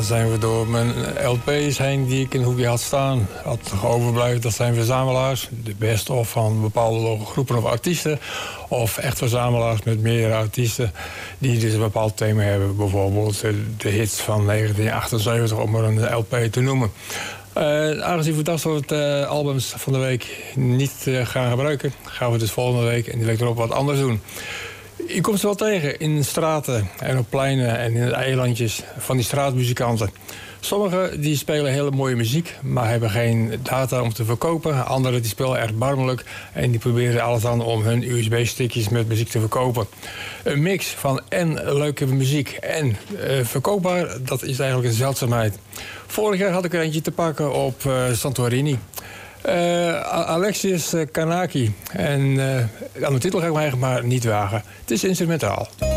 Dan zijn we door mijn LP's heen die ik in een hoekje had staan. Wat overblijft, dat zijn verzamelaars. De best-of van bepaalde groepen of artiesten. Of echt verzamelaars met meerdere artiesten die dus een bepaald thema hebben. Bijvoorbeeld de hits van 1978, om maar een LP te noemen. Aangezien we dat soort albums van de week niet gaan gebruiken, gaan we dus volgende week en de week erop wat anders doen. Je komt ze wel tegen in straten en op pleinen en in de eilandjes van die straatmuzikanten. Sommigen die spelen hele mooie muziek, maar hebben geen data om te verkopen. Anderen die spelen erg barmelijk en die proberen alles aan om hun USB-stickjes met muziek te verkopen. Een mix van en leuke muziek en verkoopbaar, dat is eigenlijk een zeldzaamheid. Vorig jaar had ik er eentje te pakken op Santorini. Alexis Kanaki. En aan de titel ga ik me eigenlijk maar niet wagen. Het is instrumentaal.